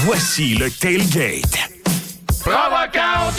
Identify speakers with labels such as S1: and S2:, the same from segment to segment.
S1: Voici le Tailgate.
S2: Provocation!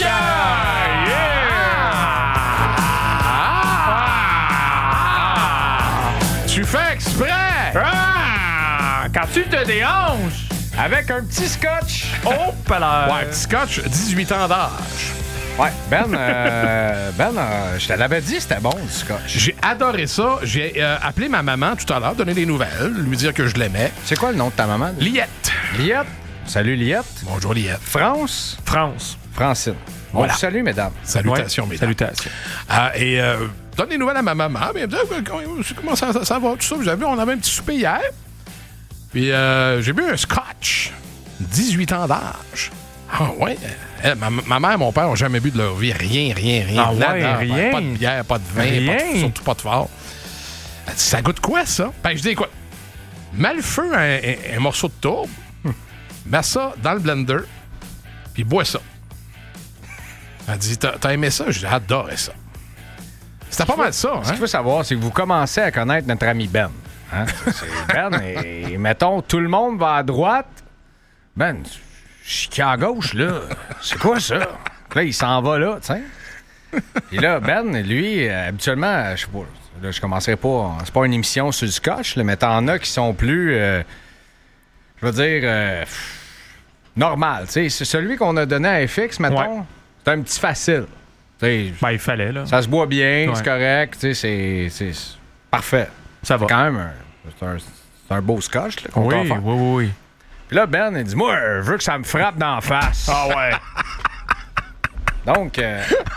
S3: Tu fais exprès!
S2: Quand tu te déhanches avec un petit scotch. Oh, palais!
S3: Ouais, petit scotch, 18 ans d'âge.
S2: Ouais, je te l'avais dit, c'était bon, du scotch.
S3: J'ai adoré ça. J'ai appelé ma maman tout à l'heure, donner des nouvelles, lui dire que je l'aimais.
S2: C'est quoi le nom de ta maman?
S3: Liette.
S2: Liette. Salut, Liette.
S3: Bonjour, Liette.
S2: France. Francine.
S3: Voilà.
S2: On vous salue, mesdames.
S3: Salutations,
S2: Ouais.
S3: mesdames.
S2: Salutations.
S3: Donne des nouvelles à ma maman. Mais elle me dit comment ça va, tout ça. Vous avez vu, on avait un petit souper hier. Puis j'ai bu un scotch. 18 ans d'âge. Ah ouais. Ma mère et mon père n'ont jamais bu de leur vie. Rien.
S2: Ah ouais,
S3: Nada.
S2: rien.
S3: Pas de bière, pas de vin.
S2: Rien.
S3: Surtout pas de fort. Elle dit, ça goûte quoi, ça? Ben, je dis, quoi? Mets le feu un morceau de tourbe. Mets ça dans le blender. Puis bois ça. Elle dit, t'as aimé ça? J'ai adoré ça. C'était pas mal ça,
S2: Ce
S3: hein?
S2: qu'il faut savoir, c'est que vous commencez à connaître notre ami Ben. Hein? C'est Ben, et mettons, tout le monde va à droite. Ben, je suis à gauche, là. C'est quoi ça? Là, il s'en va là, tu sais. Et là, Ben, lui, habituellement, je sais pas, là, je commencerai pas. C'est pas une émission sur le scotch, là, mais t'en as qui sont plus, je veux dire, normal. Tu sais, c'est celui qu'on a donné à FX, mettons.
S4: Ouais.
S2: C'est un petit facile. Tu sais,
S4: Ben, il fallait, là.
S2: ça se boit bien,
S4: Ouais.
S2: c'est correct, tu sais, c'est parfait.
S4: Ça va.
S2: C'est quand même c'est un beau scotch là, qu'on
S4: Oui,
S2: t'offre.
S4: oui.
S2: Puis là, Ben, il dit, moi, je veux que ça me frappe d'en face.
S4: Ah ouais.
S2: Donc,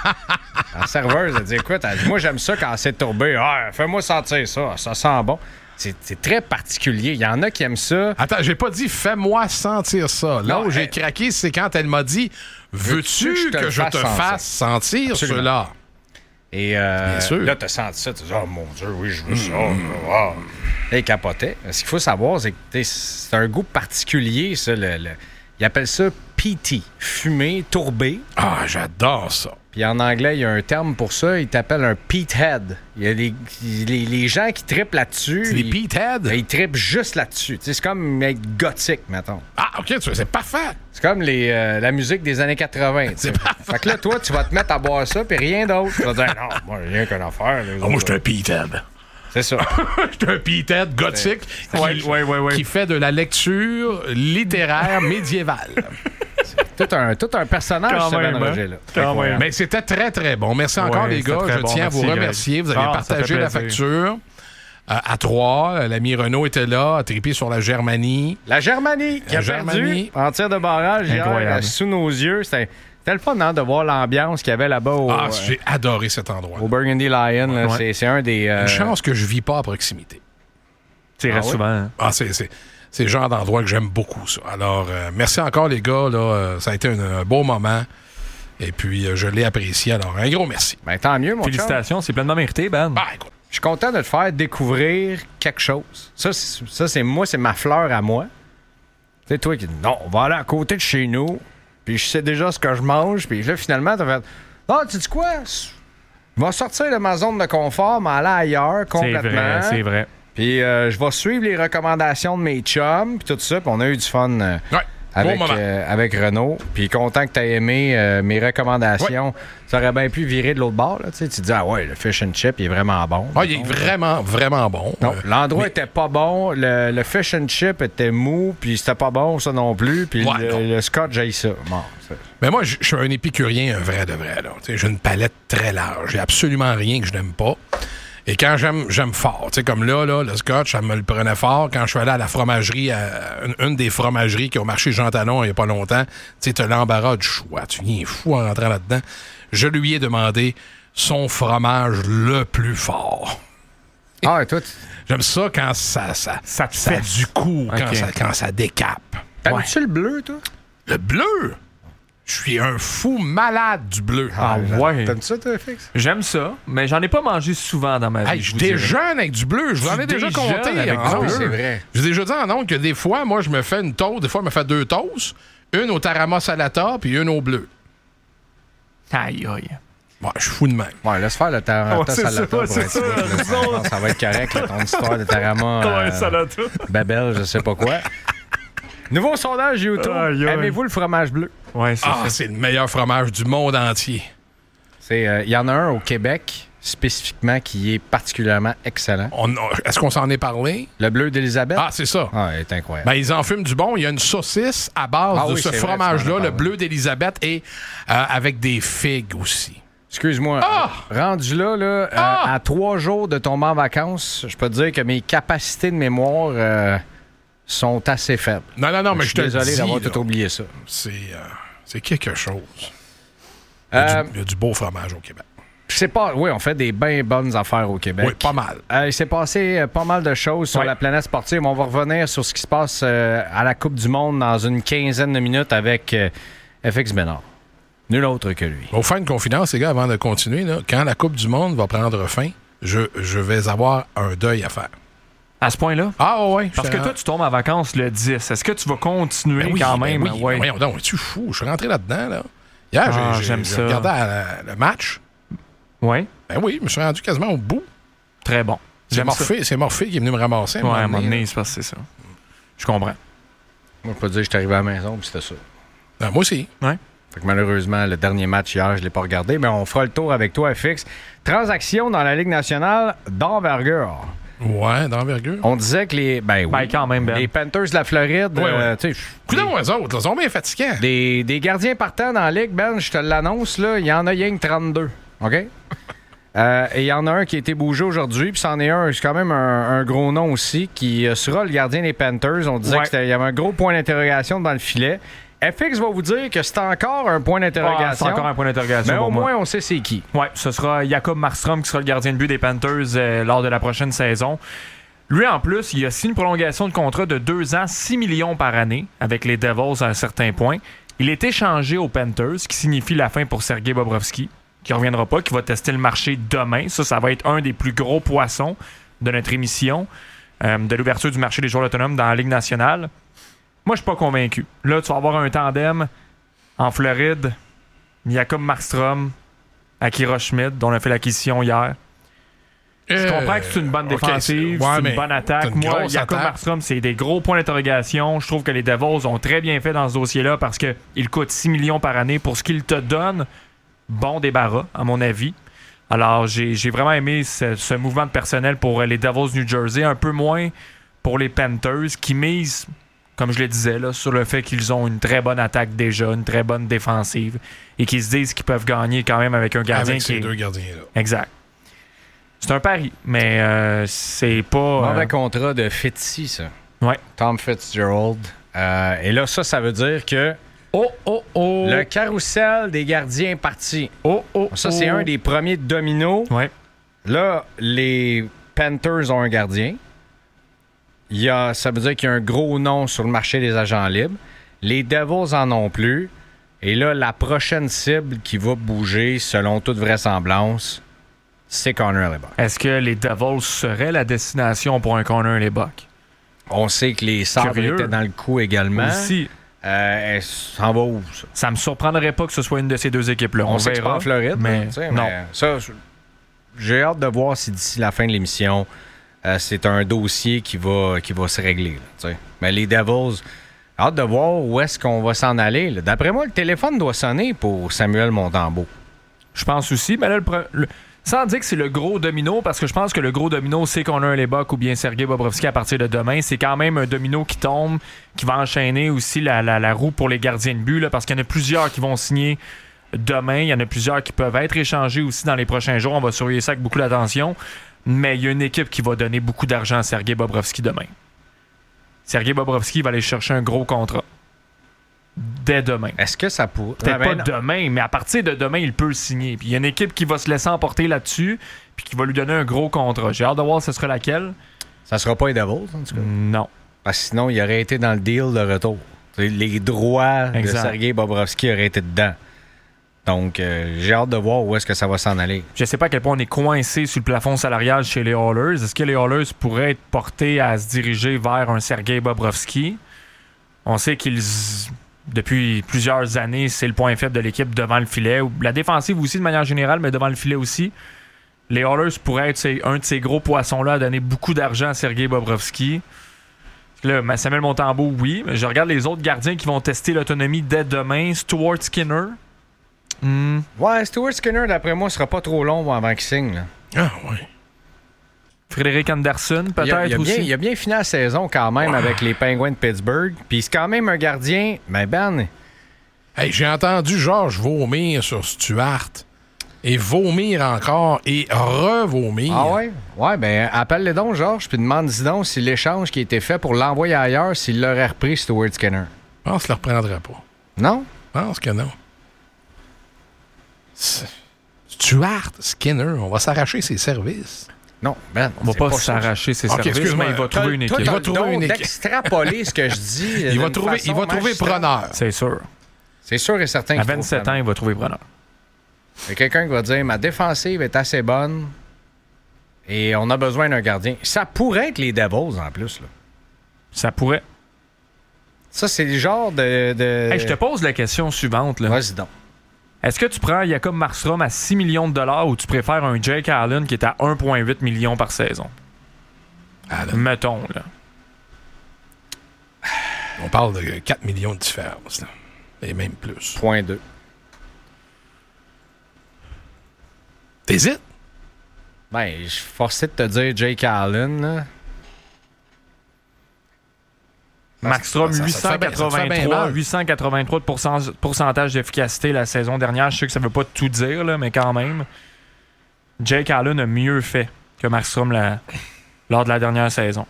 S2: la serveuse, elle dit, écoute, elle dit, moi, j'aime ça quand c'est tourbé. Ah, fais-moi sentir ça, ça sent bon. C'est très particulier. Il y en a qui aiment ça.
S3: Attends, j'ai pas dit fais-moi sentir ça. Là
S2: Non,
S3: où j'ai
S2: elle-
S3: craqué, c'est quand elle m'a dit veux-tu que je te fasse sentir
S2: Absolument.
S3: cela?
S2: Et
S3: sûr.
S2: là, t'as senti ça, tu dis, oh mon Dieu, oui, je veux ça. Ah. Là, il capotait. Ce qu'il faut savoir, c'est que c'est un goût particulier, ça. Ils appellent ça peaty, fumé, tourbé.
S3: Ah, j'adore ça.
S2: Puis en anglais, il y a un terme pour ça, ils t'appellent un peathead. Il y a les gens qui trippent là-dessus.
S3: C'est des Peathead?
S2: Ils trippent juste là-dessus. Tu sais, c'est comme être gothique, mettons.
S3: Ah, OK, c'est parfait.
S2: C'est comme la musique des années 80. tu sais.
S3: C'est parfait.
S2: Fait que là, toi, tu vas te mettre à boire ça, puis rien d'autre. Tu vas dire, non, moi, rien qu'une affaire. les
S3: Ah, moi,
S2: autres,
S3: je suis un Peathead.
S2: C'est ça.
S3: Je suis un Peathead gothique qui fait de la lecture littéraire médiévale.
S2: tout un personnage,
S4: Quand
S2: ce
S4: même,
S2: Ben Roger, là.
S4: Quand même.
S3: Mais c'était très, très bon. Merci encore,
S4: Ouais,
S3: les gars.
S4: c'était très
S3: Je
S4: bon.
S3: tiens à vous
S4: Merci,
S3: remercier. Vous avez
S4: Ah, ça
S3: partagé
S4: fait
S3: la
S4: plaisir.
S3: facture à trois. L'ami Renaud était là, a trippé sur la Germanie.
S2: La Germanie qui a
S3: La Germanie.
S2: perdu en tir de barrage hier,
S4: Incroyable.
S2: sous nos yeux. C'était le fun, hein, de voir l'ambiance qu'il y avait là-bas
S3: Ah, j'ai adoré cet endroit.
S2: au Burgundy Lion. Là.
S4: Ouais.
S2: C'est un des...
S3: Une chance que je vis pas à proximité.
S4: Tu restes
S2: oui?
S4: souvent. Hein.
S3: Ah, c'est le genre d'endroit que j'aime beaucoup, ça. Alors, merci encore, les gars. Là, ça a été un beau moment. Et puis, je l'ai apprécié. Alors, un gros merci.
S2: Ben, tant mieux, mon chum.
S4: Félicitations, c'est pleinement mérité, Ben.
S3: Bah, écoute.
S2: Je suis content de te faire découvrir quelque chose. Ça, c'est moi, c'est ma fleur à moi. Tu sais, toi qui dis, non, on va aller à côté de chez nous, puis je sais déjà ce que je mange, puis là, finalement, t'as fait, ah, tu dis quoi? Je vais sortir de ma zone de confort, m'aller ailleurs complètement.
S4: C'est vrai.
S2: Puis je vais suivre les recommandations de mes chums, puis tout ça, puis on a eu du fun
S3: Ouais.
S2: avec,
S3: Bon moment.
S2: avec Renaud. Puis content que tu aies aimé mes recommandations. Ça aurait bien pu virer de l'autre bord. Là, tu sais. Tu dis, ah ouais, le fish and chip, il est vraiment bon.
S3: Ah, il est vraiment, vraiment bon.
S2: Non, l'endroit
S3: mais-
S2: était pas bon. Le fish and chip était mou, puis c'était pas bon, ça non plus. Puis
S3: Ouais, non.
S2: le scotch, j'ai ça. Bon,
S3: Mais moi, je suis un épicurien, un vrai de vrai. Là. Tu sais, j'ai une palette très large. J'ai absolument rien que je n'aime pas. Et quand j'aime fort. Tu sais, comme là, le scotch, ça me le prenait fort. Quand je suis allé à la fromagerie, une des fromageries qui a au marché Jean Talon il n'y a pas longtemps, tu sais, t'as l'embarras du choix. Tu viens fou en rentrant là-dedans. Je lui ai demandé son fromage le plus fort.
S2: Ah, et toi,
S3: J'aime ça quand ça
S4: te
S3: ça a
S4: fesse.
S3: du coup,
S4: Ok.
S3: quand ça décape.
S2: t'aimes-tu le bleu, toi?
S3: Le bleu! Je suis un fou malade du bleu.
S4: Ah ouais.
S2: T'aimes ça, toi, Fix?
S4: J'aime ça, mais j'en ai pas mangé souvent dans ma vie.
S3: Hey, je
S4: vous dirais.
S3: déjeune avec du bleu. Je vous en ai déjà
S4: déjeunes
S3: compté.
S4: avec
S3: en
S4: du
S3: ondes.
S4: bleu.
S2: C'est vrai.
S3: J'ai déjà dit en ondes que des fois, moi, je me fais une toast. Des fois, je me fais 2 toasts. Une au tarama salata, puis une au bleu.
S4: Aïe, aïe.
S3: Bon, je suis fou de même.
S2: Ouais, laisse faire le tarama
S4: Ouais, c'est
S2: salata
S4: ça,
S2: pour
S4: c'est
S2: être
S4: ça,
S2: sûr, là.
S4: raison.
S2: Je pense que ça va être correct, là, ton histoire de tarama
S4: salata.
S2: Babel, je sais pas quoi. Nouveau sondage YouTube.
S4: Aïe, aïe.
S2: Aimez-vous le fromage bleu?
S4: Ouais, c'est
S3: Ah,
S4: ça.
S3: c'est le meilleur fromage du monde entier.
S2: Il y en a un au Québec, spécifiquement, qui est particulièrement excellent.
S3: Est-ce qu'on s'en est parlé?
S2: Le bleu d'Élisabeth?
S3: Ah, c'est ça.
S2: Ah, il est incroyable.
S3: Ben, ils en fument du bon. Il y a une saucisse à base
S2: Ah
S3: de
S2: oui,
S3: ce
S2: c'est vrai,
S3: fromage-là,
S2: tu m'en as
S3: le
S2: parlé.
S3: bleu d'Élisabeth, et avec des figues aussi.
S2: Excuse-moi.
S3: Ah!
S2: Rendu là, à 3 jours de tomber en vacances, je peux te dire que mes capacités de mémoire sont assez faibles.
S3: Non, mais je te le dis.
S2: désolé d'avoir
S3: là,
S2: tout oublié ça.
S3: c'est quelque chose. Il
S2: Euh,
S3: y a du beau fromage au Québec.
S2: Oui, on fait des bien bonnes affaires au Québec.
S3: Oui, pas mal.
S2: Il s'est passé pas mal de choses sur la planète sportive. On va revenir sur ce qui se passe à la Coupe du Monde dans une quinzaine de minutes avec FX Bénard. Nul autre que lui.
S3: On va vous faire une confidence, les gars, avant de continuer. Là. Quand la Coupe du Monde va prendre fin, je vais avoir un deuil à faire.
S4: À ce point-là?
S3: Ah, ouais.
S4: Parce que toi, tu tombes en vacances le 10. Est-ce que tu vas continuer quand même?
S3: Ben oui,
S4: Ouais.
S3: voyons donc, es-tu fou? Je suis rentré là-dedans, là. Hier,
S4: j'aime
S3: j'ai
S4: ça.
S3: regardé le match.
S4: Ouais.
S3: Ben oui, je me suis rendu quasiment au bout.
S4: Très bon. J'aime ça.
S3: C'est Morphée qui est venu me ramasser.
S4: Ouais, à un moment donné, c'est parce que c'est ça. Je comprends.
S2: Moi, je peux te dire que je suis arrivé à la maison et c'était ça.
S3: Ben, moi aussi.
S4: Ouais.
S2: Fait que malheureusement, le dernier match hier, je ne l'ai pas regardé, mais on fera le tour avec toi, FX. Transaction dans la Ligue nationale d'envergure.
S3: Ouais, d'envergure.
S2: On disait que les
S4: quand même, Ben.
S2: les Panthers de la Floride,
S3: Ouais.
S2: tu sais,
S3: Coudons eux autres, là, ils sont bien fatigants.
S2: des gardiens partants dans la Ligue, Ben, je te l'annonce, là, il y en a rien que 32. OK? Et il y en a un qui a été bougé aujourd'hui, puis c'en est un, c'est quand même un gros nom aussi, qui sera le gardien des Panthers. On disait qu'il y avait un gros point d'interrogation dans le filet. FX va vous dire que c'est encore un point d'interrogation.
S4: C'est encore un point d'interrogation
S2: Mais
S4: pour
S2: au
S4: moi.
S2: moins, on sait c'est qui.
S4: Ouais, ce sera Jakob Markstrom qui sera le gardien de but des Panthers lors de la prochaine saison. Lui, en plus, il a signé une prolongation de contrat de 2 ans, 6 millions par année, avec les Devils à un certain point. Il est échangé aux Panthers, ce qui signifie la fin pour Sergei Bobrovsky, qui ne reviendra pas, qui va tester le marché demain. Ça va être un des plus gros poissons de notre émission, de l'ouverture du marché des joueurs autonomes dans la Ligue nationale. Moi, je suis pas convaincu. Là, tu vas avoir un tandem en Floride, Jakob Markstrom, Akira Schmid, dont on a fait l'acquisition hier. Je comprends que c'est une bonne défensive, c'est une bonne attaque. Moi, Jakob Markstrom, c'est des gros points d'interrogation. Je trouve que les Devils ont très bien fait dans ce dossier-là parce qu'il coûte 6 millions par année pour ce qu'il te donne. Bon débarras, à mon avis. Alors, j'ai vraiment aimé ce mouvement de personnel pour les Devils New Jersey, un peu moins pour les Panthers qui misent, comme je le disais, là, sur le fait qu'ils ont une très bonne attaque déjà, une très bonne défensive et qu'ils se disent qu'ils peuvent gagner quand même avec un gardien
S3: avec
S4: qui
S3: ces
S4: est...
S3: deux gardiens-là.
S4: Exact. C'est un pari, mais c'est pas...
S2: Mauvais contrat de Fitzy, ça.
S4: Ouais.
S2: Tom Fitzgerald. Et là, ça veut dire que le carrousel des gardiens est parti. Ça, c'est un des premiers dominos.
S4: Ouais.
S2: Là, les Panthers ont un gardien. Ça veut dire qu'il y a un gros nom sur le marché des agents libres. Les Devils en ont plus. Et là, la prochaine cible qui va bouger, selon toute vraisemblance, c'est Connor Hellebuyck.
S4: Est-ce que les Devils seraient la destination pour un Connor Hellebuyck?
S2: On sait que les Sabres étaient dans le coup également.
S4: Aussi.
S2: Elle s'en va où, ça?
S4: Ça me surprendrait pas que ce soit une de ces deux équipes-là.
S2: On sait que c'est pas en Floride.
S4: Mais non.
S2: Mais ça, j'ai hâte de voir si d'ici la fin de l'émission, c'est un dossier qui va se régler. Là, mais les Devils, hâte de voir où est-ce qu'on va s'en aller. Là. D'après moi, le téléphone doit sonner pour Samuel Montembeault.
S4: Je pense aussi. Mais là, sans dire que c'est le gros domino, parce que je pense que le gros domino, c'est qu'on a un Hellebuyck ou bien Sergei Bobrovsky à partir de demain. C'est quand même un domino qui tombe, qui va enchaîner aussi la roue pour les gardiens de but, là, parce qu'il y en a plusieurs qui vont signer demain. Il y en a plusieurs qui peuvent être échangés aussi dans les prochains jours. On va surveiller ça avec beaucoup d'attention. Mais il y a une équipe qui va donner beaucoup d'argent à Sergei Bobrovsky demain. Sergei Bobrovsky va aller chercher un gros contrat. Dès demain.
S2: Est-ce que ça pourrait...
S4: Peut-être pas demain, mais à partir de demain, il peut le signer. Puis il y a une équipe qui va se laisser emporter là-dessus, puis qui va lui donner un gros contrat. J'ai hâte de voir ce sera laquelle.
S2: Ça sera pas les Devils, en tout cas.
S4: Non.
S2: Parce que sinon, il aurait été dans le deal de retour. Les droits de Sergei Bobrovsky auraient été dedans. Donc, j'ai hâte de voir où est-ce que ça va s'en aller.
S4: Je sais pas à quel point on est coincé sur le plafond salarial chez les Oilers. Est-ce que les Oilers pourraient être portés à se diriger vers un Sergei Bobrovsky? On sait qu'ils... Depuis plusieurs années, c'est le point faible de l'équipe devant le filet. La défensive aussi, de manière générale, mais devant le filet aussi. Les Oilers pourraient être un de ces gros poissons-là à donner beaucoup d'argent à Sergei Bobrovsky. Là, Samuel Montembeault, oui. Mais je regarde les autres gardiens qui vont tester l'autonomie dès demain. Stuart Skinner.
S2: Ouais, Stuart Skinner, d'après moi, sera pas trop long avant qu'il signe. Là.
S3: Ah, oui.
S4: Frédéric Anderson, peut-être aussi.
S2: Il a bien fini la saison quand même avec les Penguins de Pittsburgh. Puis c'est quand même un gardien. Mais Ben.
S3: Hey, j'ai entendu Georges vomir sur Stuart. Et vomir encore. Et revomir.
S2: Ah ouais? Ouais, ben appelle-les donc, Georges, puis demande-y donc si l'échange qui a été fait pour l'envoyer ailleurs, s'il l'aurait repris, Stuart Skinner.
S3: Je pense qu'il ne le reprendrait pas.
S2: Non?
S3: Je pense que non. Stuart Skinner, on va s'arracher ses services.
S2: Non, Ben.
S4: On va pas s'arracher ses services,
S3: excuse-moi.
S4: mais il va trouver une équipe.
S2: Il va
S3: trouver une équipe.
S2: d'extrapoler ce que je dis.
S3: Il va trouver preneur.
S4: C'est sûr.
S2: C'est sûr et certain
S4: À
S2: qu'il
S4: 27 ans, il va trouver preneur.
S2: Il y a quelqu'un qui va dire ma défensive est assez bonne et on a besoin d'un gardien. Ça pourrait être les Devils en plus. Là.
S4: Ça pourrait.
S2: Ça, c'est le genre de...
S4: Hey, je te pose la question suivante. Là.
S2: Vas-y donc.
S4: Est-ce que tu prends Jacob Markstrom à 6 millions de dollars ou tu préfères un Jake Allen qui est à 1,8 million par saison?
S3: Allen.
S4: Mettons, là.
S3: On parle de 4 millions de différence. Là. Et même plus.
S2: Point 2.
S3: T'hésites?
S2: Ben, je suis forcé de te dire Jake Allen. Là.
S4: Markstrom,
S3: ça te fait bien
S4: 883 de pourcentage d'efficacité la saison dernière. Je sais que ça veut pas tout dire, là, mais quand même. Jake Allen a mieux fait que Markstrom lors de la dernière saison.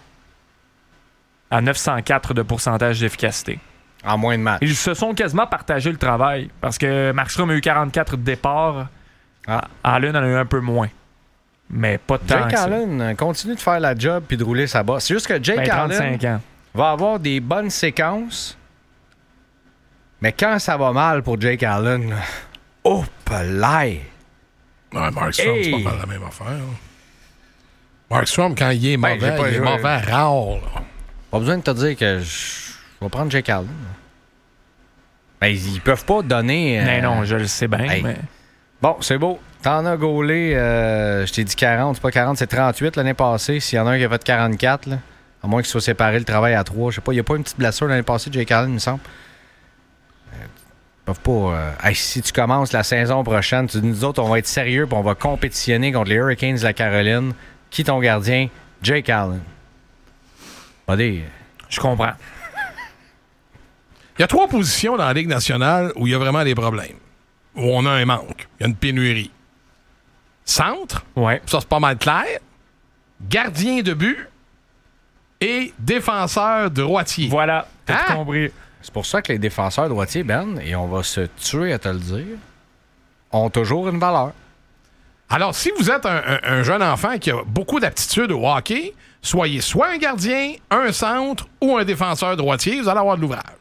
S4: À 904 de pourcentage d'efficacité.
S2: En moins de matchs.
S4: Ils se sont quasiment partagé le travail parce que Markstrom a eu 44 de départ. Allen en a eu un peu moins. Mais pas de temps.
S2: Jake Allen continue de faire la job puis de rouler sa bosse. C'est juste que Jake Allen
S4: 35 ans.
S2: va avoir des bonnes séquences. Mais quand ça va mal pour Jake Allen, oh, palais!
S3: Ouais, Markstrom, c'est pas mal la même affaire. Là. Markstrom, quand il est mauvais, il est mauvais rare. Là.
S2: Pas besoin de te dire que je vais prendre Jake Allen. Ben, ils peuvent pas donner...
S4: Non, je le sais bien,
S2: hey.
S4: mais...
S2: Bon, c'est beau. T'en as gaulé, je t'ai dit 40, c'est pas 40, c'est 38 l'année passée. S'il y en a un qui a fait 44, là, à moins qu'il soit séparé le travail à 3, je sais pas, il n'y a pas une petite blessure l'année passée de Jake Allen, il me semble. Ils peuvent pas... hey, si tu commences la saison prochaine, tu dis, nous autres, on va être sérieux et on va compétitionner contre les Hurricanes de la Caroline. Qui ton gardien? Jake Allen. Pas des...
S4: Je comprends.
S3: Il y a 3 positions dans la Ligue nationale où il y a vraiment des problèmes. Où on a un manque. Il y a une pénurie. Centre,
S4: Ouais.
S3: ça c'est pas mal clair. Gardien de but et défenseur droitier.
S4: Voilà, t'as tout compris.
S2: C'est pour ça que les défenseurs droitiers, Ben, et on va se tuer à te le dire, ont toujours une valeur.
S3: Alors, si vous êtes un jeune enfant qui a beaucoup d'aptitudes au hockey, soyez soit un gardien, un centre ou un défenseur droitier, vous allez avoir de l'ouvrage.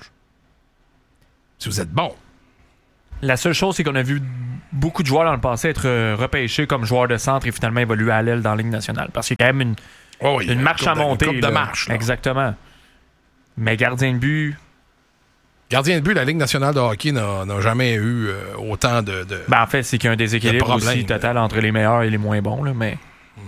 S3: Si vous êtes bon.
S4: La seule chose, c'est qu'on a vu beaucoup de joueurs dans le passé être repêchés comme joueurs de centre et finalement évoluer à l'aile dans la Ligue nationale. Parce qu'il y a quand même une marche à monter.
S3: Une coupe de marche. Là.
S4: Exactement. Mais gardien de but...
S3: Gardien de but, la Ligue nationale de hockey n'a jamais eu autant de...
S4: Ben, en fait, c'est qu'il y a un déséquilibre aussi total entre les meilleurs et les moins bons. Là, mais...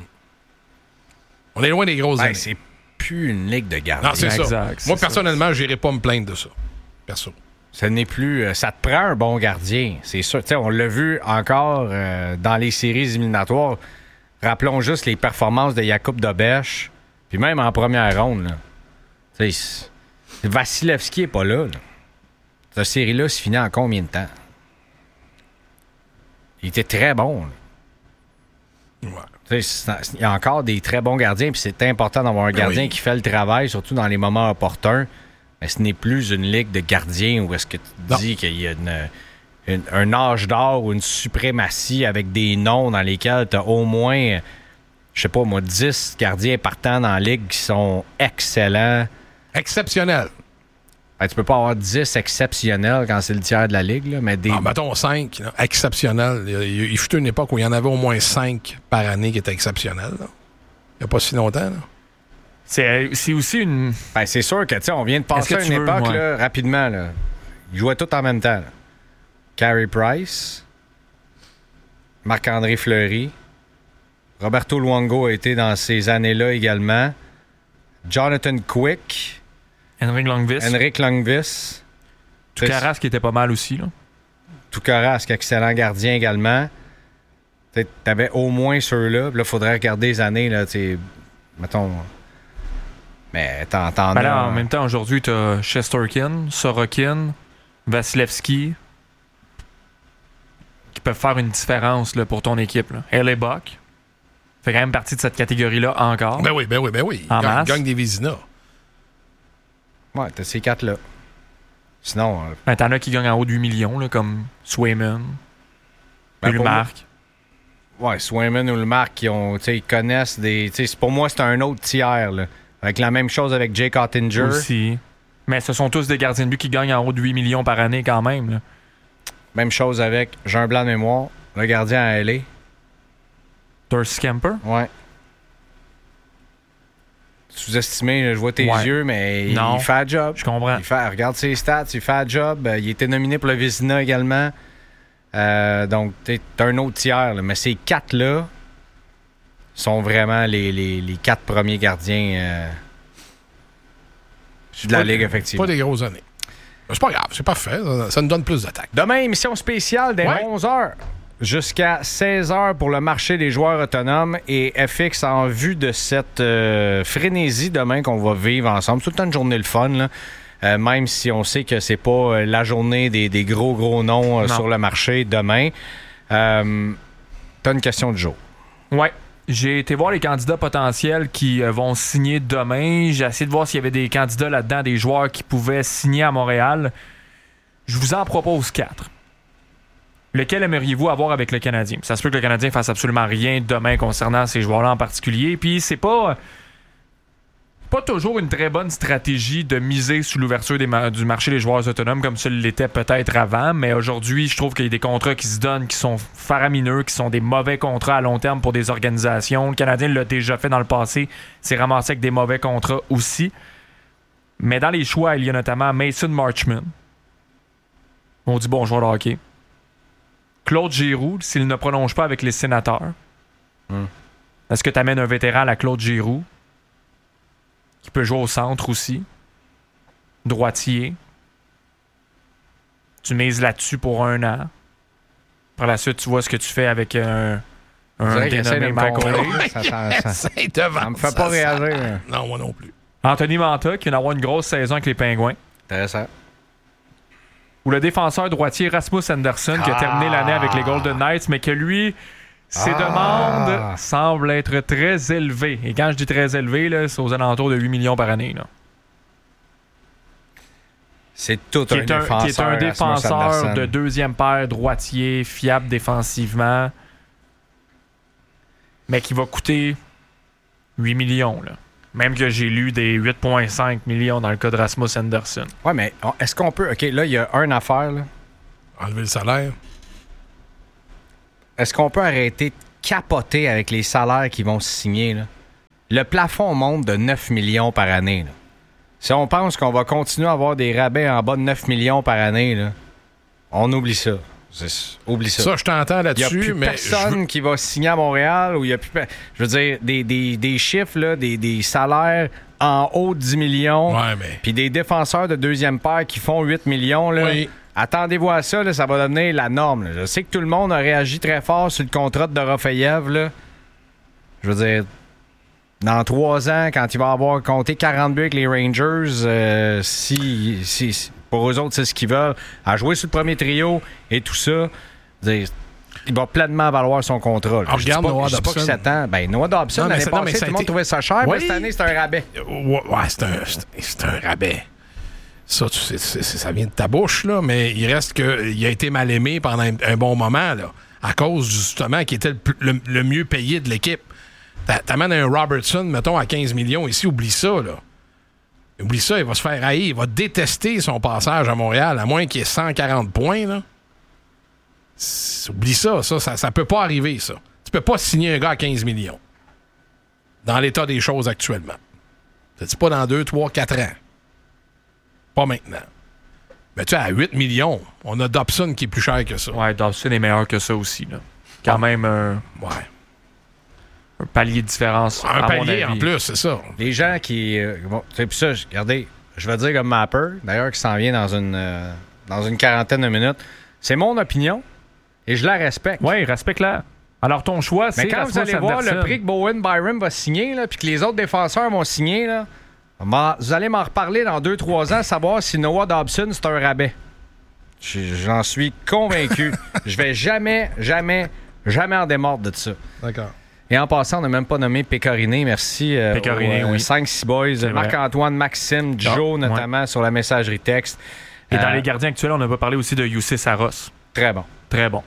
S3: On est loin des grosses années.
S2: C'est plus une ligue de gardiens.
S3: Non, c'est ça.
S4: Exact,
S3: Moi, personnellement, je n'irai pas me plaindre de ça. Perso.
S2: Ce n'est plus... ça te prend un bon gardien, c'est sûr. T'sais, on l'a vu encore dans les séries éliminatoires. Rappelons juste les performances de Jakub Dobeš, puis même en première ronde. Là. Vasilevski n'est pas là. Cette série-là se finit en combien de temps? Il était très bon.
S3: Ouais.
S2: Il y a encore des très bons gardiens, puis c'est important d'avoir un gardien qui fait le travail, surtout dans les moments opportuns. Mais ce n'est plus une ligue de gardiens où est-ce que tu dis qu'il y a un âge d'or ou une suprématie avec des noms dans lesquels tu as au moins, je sais pas moi, 10 gardiens partants dans la ligue qui sont excellents.
S3: Exceptionnel.
S2: Ben, tu peux pas avoir 10 exceptionnels quand c'est le tiers de la ligue, là, mais des...
S3: mettons 5, là, exceptionnels. Il fut une époque où il y en avait au moins 5 par année qui étaient exceptionnels. Là. Il n'y a pas si longtemps. Là.
S4: C'est aussi une...
S2: Ben, c'est sûr que, tu sais, on vient de passer à une époque, là, rapidement, là. Ils jouaient tous en même temps. Là. Carey Price, Marc-André Fleury, Roberto Luongo a été dans ces années-là également, Jonathan Quick,
S4: Henrik Lundqvist. Toukaras qui était pas mal aussi. Là.
S2: Toukaras, excellent gardien également. Tu avais au moins ceux-là. Là, il faudrait regarder les années. Là, mettons. Mais t'en as.
S4: Là, en même temps, aujourd'hui, tu as Shesterkin, Sorokin, Vasilevski qui peuvent faire une différence là, pour ton équipe. Haley Buck fait quand même partie de cette catégorie-là encore.
S3: Ben oui. Il gagne des Vézina.
S2: Ouais, t'as ces 4-là. Sinon.
S4: T'en as qui gagnent en haut de 8 millions, là, comme Swayman, Ullmark.
S2: Ouais, Swayman ou Ullmark, ils connaissent des. Pour moi, c'est un autre tiers. Là. Avec la même chose avec Jake Ottinger.
S4: Aussi. Mais ce sont tous des gardiens de but qui gagnent en haut de 8 millions par année quand même. Là.
S2: Même chose avec, j'ai un blanc de mémoire, le gardien à LA.
S4: Darcy Kemper?
S2: Ouais. Sous-estimé, je vois tes yeux, mais il fait un job.
S4: Je comprends.
S2: Regarde ses stats, il fait un job. Il était nominé pour le Vézina également. Donc, t'as un autre tiers. Là. Mais ces 4-là sont vraiment les 4 premiers gardiens de la Ligue, effectivement.
S3: Pas des grosses années. C'est pas grave, c'est parfait. Ça nous donne plus d'attaques.
S2: Demain, émission spéciale dès 11h jusqu'à 16h pour le marché des joueurs autonomes et FX en vue de cette frénésie demain qu'on va vivre ensemble. C'est toute une journée le fun, là. Même si on sait que c'est pas la journée des gros noms sur le marché demain. T'as une question du jour.
S4: Ouais. J'ai été voir les candidats potentiels qui vont signer demain. J'ai essayé de voir s'il y avait des candidats là-dedans, des joueurs qui pouvaient signer à Montréal. Je vous en propose 4. Lequel aimeriez-vous avoir avec le Canadien? Ça se peut que le Canadien fasse absolument rien demain concernant ces joueurs-là en particulier. Puis c'est pas toujours une très bonne stratégie de miser sur l'ouverture du marché des joueurs autonomes comme ça l'était peut-être avant, mais aujourd'hui, je trouve qu'il y a des contrats qui se donnent qui sont faramineux, qui sont des mauvais contrats à long terme pour des organisations. Le Canadien l'a déjà fait dans le passé, s'est ramassé avec des mauvais contrats aussi. Mais dans les choix, il y a notamment Mason Marchment. On dit bon joueur de hockey. Claude Giroux, s'il ne prolonge pas avec les Sénateurs. Est-ce que tu amènes un vétéran à la Claude Giroux? Qui peut jouer au centre aussi. Droitier. Tu mises là-dessus pour 1 an. Par la suite, tu vois ce que tu fais avec un dénommé Michael Hayes.
S2: Ça me fait pas réagir.
S3: Non, moi non plus.
S4: Anthony Manta, qui vient d'avoir une grosse saison avec les Pingouins.
S2: Intéressant.
S4: Ou le défenseur droitier Rasmus Andersson, qui a terminé l'année avec les Golden Knights, mais que lui... Ses demandes semblent être très élevées. Et quand je dis très élevées, là, c'est aux alentours de 8 millions par année. Là.
S2: C'est tout un défenseur.
S4: Qui est un défenseur de deuxième paire, droitier, fiable défensivement, mais qui va coûter 8 millions. Là. Même que j'ai lu des 8,5 millions dans le cas de Rasmus Anderson.
S2: Ouais, mais est-ce qu'on peut... OK, là, il y a une affaire. Là.
S3: Enlever le salaire.
S2: Est-ce qu'on peut arrêter de capoter avec les salaires qui vont se signer? Là? Le plafond monte de 9 millions par année. Là. Si on pense qu'on va continuer à avoir des rabais en bas de 9 millions par année, là, on oublie ça. Oublie ça.
S3: Ça, je t'entends là-dessus.
S2: Il n'y a plus personne qui va signer à Montréal. Ou il y a plus, je veux dire, des chiffres, là, des salaires en haut de 10 millions.
S3: Ouais, mais...
S2: Puis des défenseurs de deuxième paire qui font 8 millions. Là.
S3: Oui.
S2: Attendez-vous à ça, là, ça va devenir la norme. Là. Je sais que tout le monde a réagi très fort sur le contrat de Dorofeyev. Là. Je veux dire, dans 3 ans, quand il va avoir compté 40 buts avec les Rangers, si pour eux autres, c'est ce qu'ils veulent, à jouer sur le premier trio et tout ça, il va pleinement valoir son contrat.
S3: Je dis pas
S2: que 7 ans. Ben, Noah Dobson, l'année passée, tout le monde trouvait ça cher.
S3: Oui.
S2: Mais cette année, c'est un rabais.
S3: Ouais, c'est un rabais. Ça, ça vient de ta bouche, là, mais il reste qu'il a été mal aimé pendant un bon moment, là, à cause, justement, qu'il était le mieux payé de l'équipe. T'amènes un Robertson, mettons, à 15 millions ici, oublie ça, là. Oublie ça, il va se faire haïr. Il va détester son passage à Montréal, à moins qu'il ait 140 points, là. Oublie ça, ça peut pas arriver, ça. Tu peux pas signer un gars à 15 millions. Dans l'état des choses actuellement. C'est pas dans 2, 3, 4 ans. Pas maintenant. Mais tu sais, à 8 millions, on a Dobson qui est plus cher que ça.
S4: Ouais, Dobson est meilleur que ça aussi. Là. Quand même un palier de différence.
S3: Un palier en plus, c'est ça.
S2: Les gens qui... bon, c'est puis ça, regardez, je vais dire comme Mapper, d'ailleurs, qui s'en vient dans une quarantaine de minutes. C'est mon opinion et je la respecte.
S4: Oui, respecte-la. Alors, ton choix, c'est...
S2: Mais quand vous allez voir le prix que Bowen Byram va signer, puis que les autres défenseurs vont signer, là, vous allez m'en reparler dans 2-3 ans, savoir si Noah Dobson, c'est un rabais. J'en suis convaincu. Je vais jamais en démordre de ça.
S3: D'accord.
S2: Et en passant, on n'a même pas nommé Pécoriné. Merci
S4: Pécoriné, oui.
S2: 5-6 boys. Marc-Antoine, Maxime, Joe notamment sur la messagerie texte.
S4: Et dans les gardiens actuels, on n'a pas parlé aussi de Jussi Saros.
S2: Très bon.
S4: Très bon.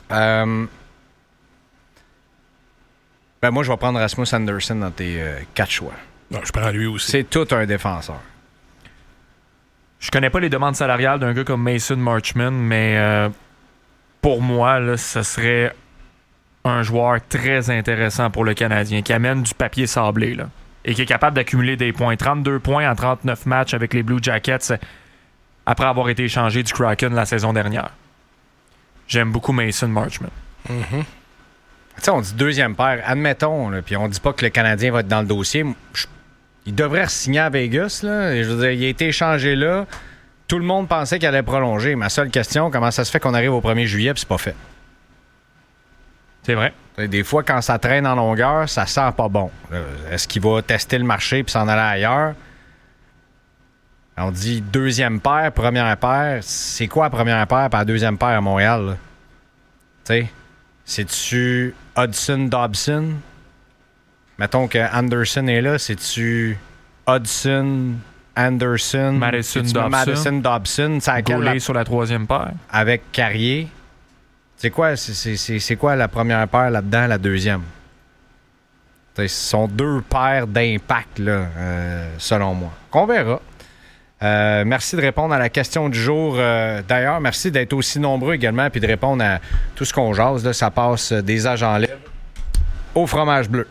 S2: Moi, je vais prendre Rasmus Andersson dans tes 4 choix.
S3: Non, je prends lui aussi.
S2: C'est tout un défenseur.
S4: Je connais pas les demandes salariales d'un gars comme Mason Marchman, mais pour moi, là, ce serait un joueur très intéressant pour le Canadien, qui amène du papier sablé là, et qui est capable d'accumuler des points. 32 points en 39 matchs avec les Blue Jackets après avoir été échangé du Kraken la saison dernière. J'aime beaucoup Mason Marchman.
S2: Mm-hmm. Tu sais, on dit deuxième paire. Admettons, puis on dit pas que le Canadien va être dans le dossier. Il devrait re-signer à Vegas. Là. Je veux dire, il a été échangé là. Tout le monde pensait qu'il allait prolonger. Ma seule question, comment ça se fait qu'on arrive au 1er juillet et c'est pas fait?
S4: C'est vrai.
S2: Des fois, quand ça traîne en longueur, ça sent pas bon. Est-ce qu'il va tester le marché puis s'en aller ailleurs? On dit deuxième paire, première paire. C'est quoi la première paire et la deuxième paire à Montréal? Tu sais, c'est-tu Hudson-Dobson? Mettons que Anderson est là. C'est-tu Hudson, Anderson, Madison-Dobson?
S4: Gaulé sur la troisième paire.
S2: Avec Carrier. C'est quoi la première paire là-dedans, la deuxième? Ce sont deux paires d'impact, là, selon moi. Qu'on verra. Merci de répondre à la question du jour. D'ailleurs, merci d'être aussi nombreux également et de répondre à tout ce qu'on jase. Là, ça passe des agents libres au fromage bleu.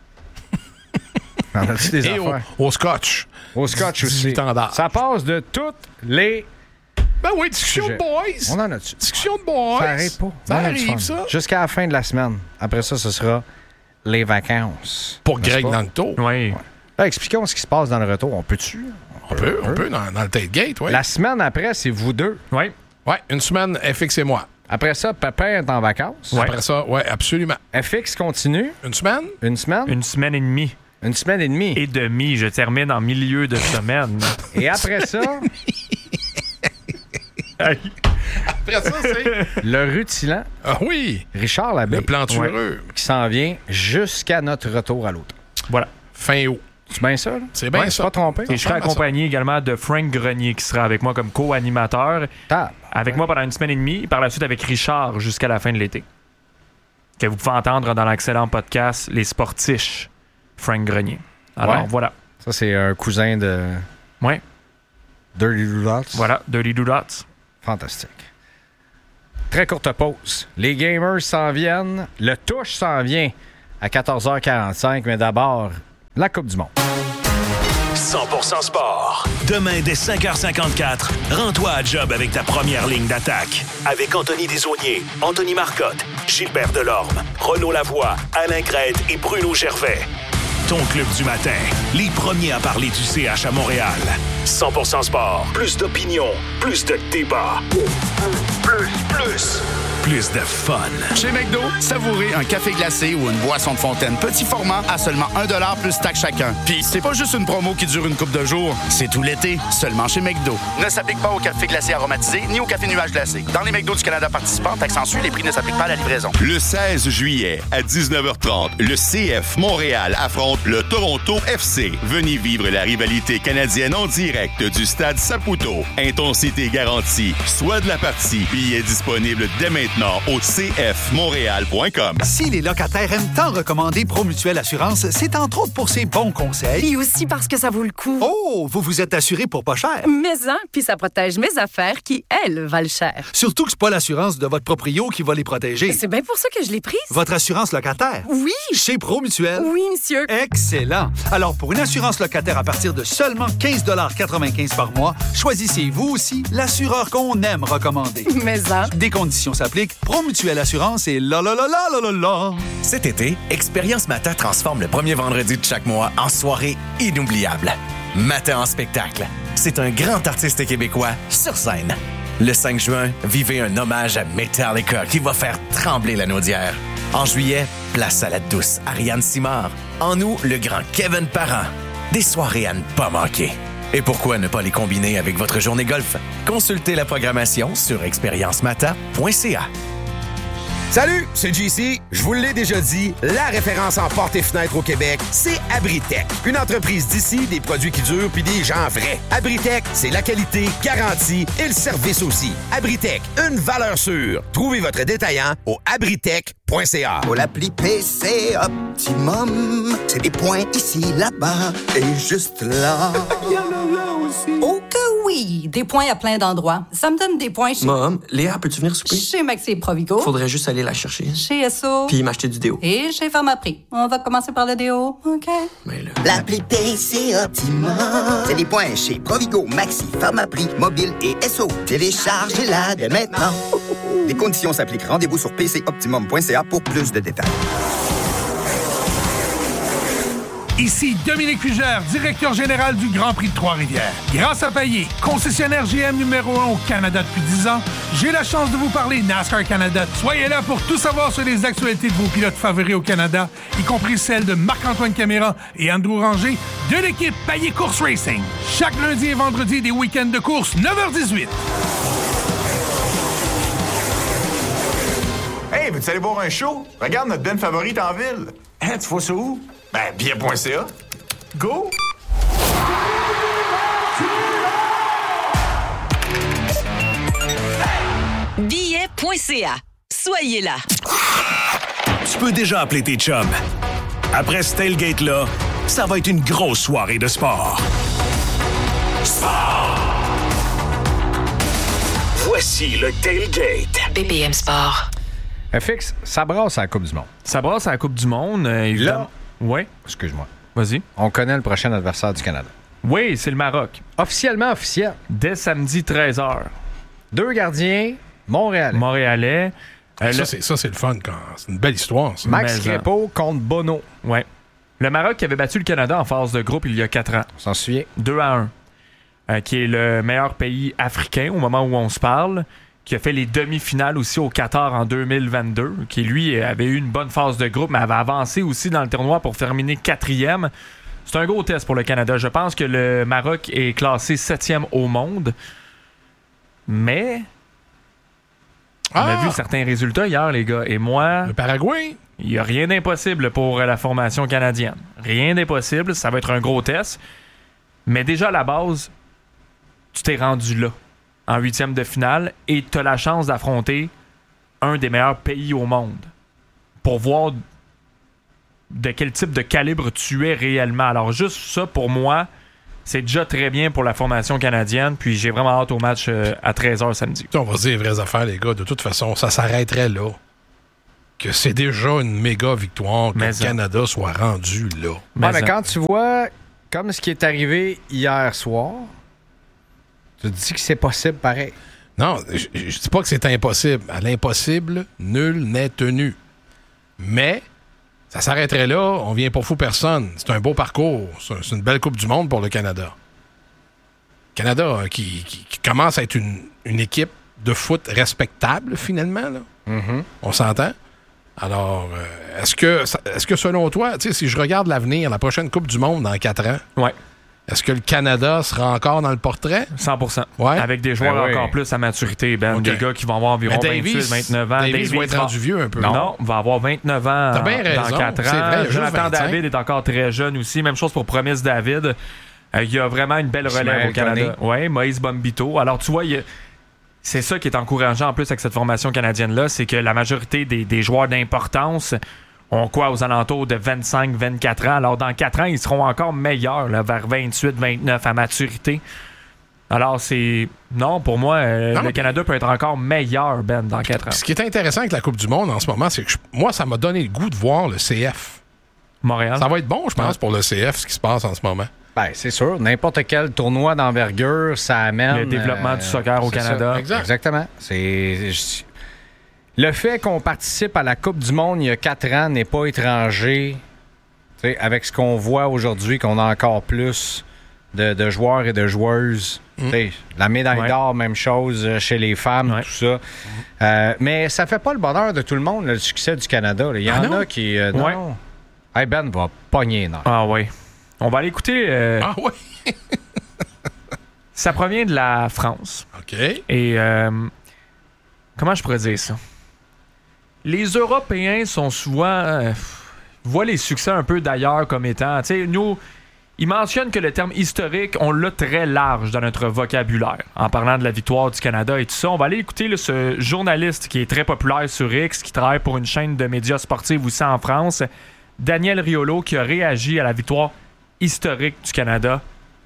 S2: On a-tu des affaires?
S3: Au scotch.
S2: Au scotch aussi. Ça passe de toutes les...
S3: Ben oui, discussion de boys.
S2: On en a-tu?
S3: Discussion de boys.
S2: Ça arrive pas.
S3: Ça arrive, ça.
S2: Jusqu'à la fin de la semaine. Après ça, ce sera les vacances.
S3: Pour Greg Langto.
S4: Oui.
S2: Ouais. Là, expliquons ce qui se passe dans le retour. On peut-tu?
S3: On peut dans le tailgate, oui.
S2: La semaine après, c'est vous deux.
S4: Oui.
S3: Oui, une semaine, FX et moi.
S2: Après ça, Pépin est en vacances.
S4: Ouais.
S3: Après ça, oui, absolument.
S2: FX continue.
S3: Une semaine?
S2: Une semaine?
S4: Une semaine et demie.
S2: Une semaine et demie.
S4: Et demie. Je termine en milieu de semaine.
S2: Et après ça...
S3: Après ça, c'est...
S2: Le rutilant.
S3: Ah oui!
S2: Richard Labbé.
S3: Le plantureux.
S2: Qui s'en vient jusqu'à notre retour à l'autre.
S4: Voilà.
S3: Fin août.
S2: C'est bien ça, là?
S3: C'est bien ça.
S2: Pas trompé.
S4: Et je serai accompagné également de Frank Grenier, qui sera avec moi comme co-animateur. Avec moi pendant une semaine et demie. Et par la suite avec Richard jusqu'à la fin de l'été. Que vous pouvez entendre dans l'excellent podcast Les Sportiches. Frank Grenier. Alors, voilà.
S2: Ça, c'est un cousin de...
S4: Ouais.
S2: Dirty Doodats.
S4: Voilà, Dirty Doodats.
S2: Fantastique. Très courte pause. Les gamers s'en viennent. Le touche s'en vient à 14h45. Mais d'abord, la Coupe du Monde.
S1: 100% sport. Demain, dès 5h54, rends-toi à job avec ta première ligne d'attaque. Avec Anthony Desaulniers, Anthony Marcotte, Gilbert Delorme, Renaud Lavoie, Alain Crête et Bruno Gervais. Ton club du matin. Les premiers à parler du CH à Montréal. 100% sport. Plus d'opinion. Plus de débat. Plus de fun.
S5: Chez McDo, savourez un café glacé ou une boisson de fontaine petit format à seulement 1$ plus taxe chacun. Puis c'est pas juste une promo qui dure une couple de jours, c'est tout l'été, seulement chez McDo. Ne s'applique pas au café glacé aromatisé ni au café nuage glacé. Dans les McDo du Canada participants, taxe en Suisse, les prix ne s'appliquent pas à la livraison.
S6: Le 16 juillet à 19h30, le CF Montréal affronte le Toronto FC. Venez vivre la rivalité canadienne en direct du stade Saputo. Intensité garantie. Soit de la partie. Billets disponibles dès maintenant au cfmontréal.com.
S7: Si les locataires aiment tant recommander Promutuelle Assurance, c'est entre autres pour ses bons conseils.
S8: Et aussi parce que ça vaut le coup.
S7: Oh, vous vous êtes assuré pour pas cher.
S8: Mais hein, puis ça protège mes affaires qui, elles, valent cher.
S7: Surtout que c'est pas l'assurance de votre proprio qui va les protéger.
S8: C'est bien pour ça que je l'ai prise.
S7: Votre assurance locataire.
S8: Oui.
S7: Chez Promutuelle.
S8: Oui, monsieur.
S7: Excellent. Alors, pour une assurance locataire à partir de seulement 15,95 par mois, choisissez vous aussi l'assureur qu'on aime recommander.
S8: Mais hein.
S7: Des conditions s'appliquent. Promutuelle Assurance et la la la la la la la.
S9: Cet été, Expérience Matin transforme le premier vendredi de chaque mois en soirée inoubliable. Matin en spectacle, c'est un grand artiste québécois sur scène. Le 5 juin, vivez un hommage à Metallica qui va faire trembler la Naudière. En juillet, place à la douce Ariane Simard. En août, le grand Kevin Parent. Des soirées à ne pas manquer. Et pourquoi ne pas les combiner avec votre journée golf? Consultez la programmation sur expériencemata.ca.
S10: Salut, c'est JC. Je vous l'ai déjà dit, la référence en portes et fenêtres au Québec, c'est Abritech. Une entreprise d'ici, des produits qui durent puis des gens vrais. Abritech, c'est la qualité, garantie et le service aussi. Abritech, une valeur sûre. Trouvez votre détaillant au abritech.ca.
S11: Pour l'appli PC Optimum, c'est des points ici, là-bas et juste là.
S8: Oh que oui! Des points à plein d'endroits. Ça me donne des points chez...
S12: Mom, Léa, peux-tu venir souper?
S8: Chez Maxi et Provigo.
S12: Faudrait juste aller la chercher.
S8: Chez Esso.
S12: Puis m'acheter du déo.
S8: Et chez Pharmaprix. On va commencer par le déo, OK?
S12: Mais là...
S11: L'appli PC Optimum, c'est des points chez Provigo, Maxi, Pharmaprix, Mobile et Esso. Téléchargez-la dès maintenant. Des conditions s'appliquent. Rendez-vous sur pcoptimum.ca pour plus de détails.
S13: Ici Dominique Fugère, directeur général du Grand Prix de Trois-Rivières. Grâce à Payet, concessionnaire GM numéro 1 au Canada depuis 10 ans, j'ai la chance de vous parler NASCAR Canada. Soyez là pour tout savoir sur les actualités de vos pilotes favoris au Canada, y compris celles de Marc-Antoine Caméra et Andrew Ranger de l'équipe Payet Course Racing. Chaque lundi et vendredi des week-ends de course, 9h18.
S14: Hey, veux-tu aller voir un show? Regarde notre band favorite en ville. Hein, tu vois ça où? Ben, bien.ca. Go!
S15: Billet.ca. Soyez là.
S1: Tu peux déjà appeler tes chums. Après ce tailgate-là, ça va être une grosse soirée de sport. Sport! Voici le tailgate.
S15: BPM Sport.
S2: FX, ça brasse à la Coupe du Monde.
S4: Ça brasse à la Coupe du Monde, évidemment.
S2: Là,
S4: oui.
S2: Excuse-moi.
S4: Vas-y.
S2: On connaît le prochain adversaire du Canada.
S4: Oui, c'est le Maroc.
S2: Officiellement officiel.
S4: Dès samedi 13h.
S2: 2 gardiens, Montréalais.
S3: Ça, c'est le fun. C'est une belle histoire, ça.
S2: Max Crépeau contre Bono.
S4: Oui. Le Maroc qui avait battu le Canada en phase de groupe il y a 4 ans.
S2: On s'en souvient.
S4: 2-1. Qui est le meilleur pays africain au moment où on se parle. Qui a fait les demi-finales aussi au Qatar en 2022, qui lui avait eu une bonne phase de groupe, mais avait avancé aussi dans le tournoi pour terminer 4e. C'est un gros test pour le Canada. Je pense que le Maroc est classé 7e au monde, mais on a vu certains résultats hier, les gars. Et moi,
S3: le Paraguay,
S4: il n'y a rien d'impossible pour la formation canadienne. Rien d'impossible, ça va être un gros test. Mais déjà à la base, tu t'es rendu là, en 8e de finale, et tu as la chance d'affronter un des meilleurs pays au monde pour voir de quel type de calibre tu es réellement. Alors juste ça, pour moi, c'est déjà très bien pour la formation canadienne, puis j'ai vraiment hâte au match à 13h samedi.
S3: On va se dire les vraies affaires, les gars. De toute façon, ça s'arrêterait là. Que c'est déjà une méga victoire que le Canada soit rendu là.
S2: Mais quand tu vois, comme ce qui est arrivé hier soir, tu te dis que c'est possible pareil.
S3: Non, je dis pas que c'est impossible. À l'impossible, nul n'est tenu. Mais ça s'arrêterait là, on vient pour fou personne. C'est un beau parcours. C'est une belle Coupe du Monde pour le Canada. Canada qui commence à être une équipe de foot respectable, finalement. Là.
S2: Mm-hmm.
S3: On s'entend? Alors, est-ce que selon toi, si je regarde l'avenir, la prochaine Coupe du Monde dans 4 ans,
S4: ouais.
S3: Est-ce que le Canada sera encore dans le portrait?
S4: 100%.
S3: Ouais.
S4: Avec des joueurs encore plus à maturité, Ben. Okay. Des gars qui vont avoir environ 28, 29 ans.
S3: Davis va être rendu vieux un peu.
S4: Non, va avoir 29 ans dans 4 ans.
S3: Vrai,
S4: Jonathan David est encore très jeune aussi. Même chose pour Promise David. Il y a vraiment une belle relève au Canada. Oui, Moïse Bombito. Alors, tu vois, c'est ça qui est encourageant en plus avec cette formation canadienne-là, c'est que la majorité des joueurs d'importance ont quoi aux alentours de 25-24 ans. Alors, dans 4 ans, ils seront encore meilleurs, là, vers 28-29 à maturité. Alors, c'est... Non, pour moi, le Canada peut être encore meilleur, Ben, dans 4 ans.
S3: Ce qui est intéressant avec la Coupe du Monde en ce moment, c'est que moi, ça m'a donné le goût de voir le CF.
S4: Montréal.
S3: Ça va être bon, je pense, pour le CF, ce qui se passe en ce moment.
S2: Ben, c'est sûr. N'importe quel tournoi d'envergure, ça amène...
S4: Le développement du soccer au Canada.
S2: Exactement. Le fait qu'on participe à la Coupe du Monde il y a 4 ans n'est pas étranger. Avec ce qu'on voit aujourd'hui, qu'on a encore plus de joueurs et de joueuses. La médaille d'or, même chose chez les femmes, tout ça. Mais ça fait pas le bonheur de tout le monde, le succès du Canada. Il y en a qui... non. Hey, Ben va pogner.
S4: Ah oui. On va aller écouter...
S3: Ah oui?
S4: Ça provient de la France.
S3: OK.
S4: Et comment je pourrais dire ça? Les Européens sont souvent... voient les succès un peu d'ailleurs comme étant... Tu sais, nous... Ils mentionnent que le terme historique, on l'a très large dans notre vocabulaire. En parlant de la victoire du Canada et tout ça, on va aller écouter là, ce journaliste qui est très populaire sur X, qui travaille pour une chaîne de médias sportifs aussi en France, Daniel Riolo, qui a réagi à la victoire historique du Canada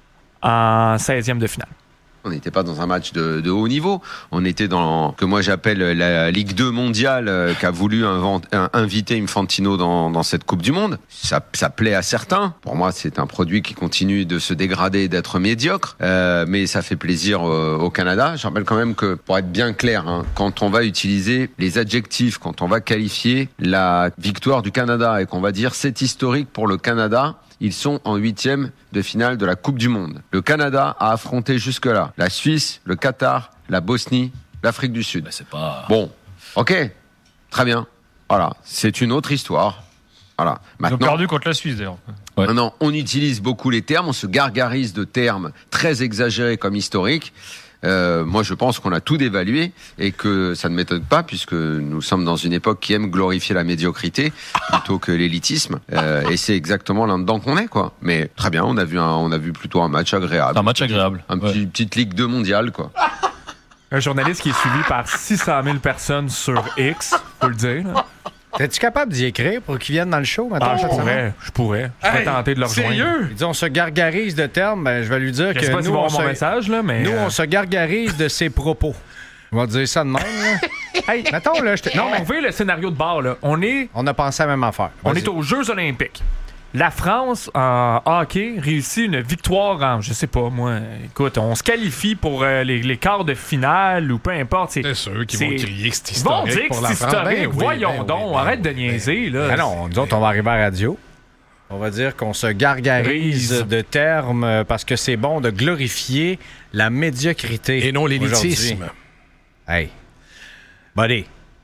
S4: en 16e de finale.
S16: On n'était pas dans un match de haut niveau. On était dans que moi j'appelle la Ligue 2 mondiale qu'a voulu inviter Infantino dans cette Coupe du Monde. Ça plaît à certains. Pour moi, c'est un produit qui continue de se dégrader et d'être médiocre. Mais ça fait plaisir au Canada. Je rappelle quand même que, pour être bien clair, quand on va utiliser les adjectifs, quand on va qualifier la victoire du Canada et qu'on va dire c'est historique pour le Canada, ils sont en 8e de finale de la Coupe du Monde. Le Canada a affronté jusque-là la Suisse, le Qatar, la Bosnie, l'Afrique du Sud.
S17: C'est pas...
S16: Bon, ok, très bien. Voilà, c'est une autre histoire. Voilà.
S17: Ils ont perdu contre la Suisse, d'ailleurs.
S16: Ouais. Maintenant, on utilise beaucoup les termes, on se gargarise de termes très exagérés comme historiques. Moi, je pense qu'on a tout dévalué et que ça ne m'étonne pas puisque nous sommes dans une époque qui aime glorifier la médiocrité plutôt que l'élitisme. Et c'est exactement là-dedans qu'on est, quoi. Mais très bien, on a vu plutôt un match agréable.
S17: Un match agréable.
S16: Petite Ligue 2 mondiale, quoi.
S4: Un journaliste qui est suivi par 600 000 personnes sur X, faut le dire. Là.
S2: T'es-tu capable d'y écrire pour qu'ils viennent dans le show maintenant?
S4: Je pourrais tenter de leur joindre.
S2: Il dit on se gargarise de termes, ben, je vais lui dire
S4: je sais pas
S2: nous,
S4: mon message, là, mais
S2: on se gargarise de ses propos. On va dire ça de même. Là. Hey, mettons, là,
S4: on veut le scénario de bord. Là. On
S2: a pensé à la même affaire.
S4: On est aux Jeux olympiques. La France, en hockey, réussit une victoire en, je sais pas, moi, écoute, on se qualifie pour les quarts de finale ou peu importe.
S3: C'est sûr qu'ils vont crier que c'est historique.
S4: Ils vont dire que c'est historique. Voyons donc, arrête de niaiser. Là.
S2: Non, nous autres, on va arriver à la radio. On va dire qu'on se gargarise de termes parce que c'est bon de glorifier la médiocrité.
S3: Et non l'élitisme.
S2: Hey. Buddy.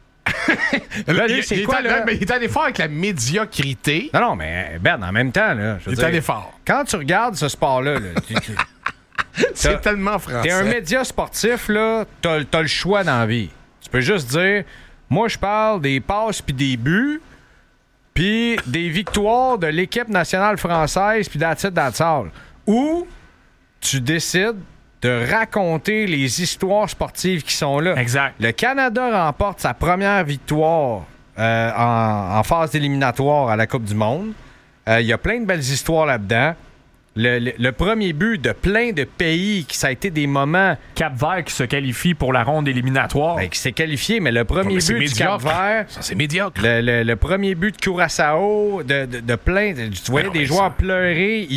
S3: C'est quoi, là? Mais il est allé fort avec la médiocrité.
S2: Non, mais Ben, en même temps, là,
S3: il est allé fort.
S2: Quand tu regardes ce sport-là,
S3: c'est tellement français.
S2: T'es un média sportif, là, t'as le choix dans la vie. Tu peux juste dire, moi, je parle des passes puis des buts, puis des victoires de l'équipe nationale française, puis that's all. Ou tu décides de raconter les histoires sportives qui sont là.
S4: Exact.
S2: Le Canada remporte sa première victoire en phase éliminatoire à la Coupe du Monde. Il y a plein de belles histoires là-dedans. Le premier but de plein de pays, ça a été des moments...
S4: Cap-Vert qui se qualifie pour la ronde éliminatoire.
S2: Qui s'est qualifié, mais le premier but du Cap-Vert...
S3: Ça, c'est médiocre.
S2: Le premier but de Curaçao, de plein... Tu voyais des joueurs pleurer...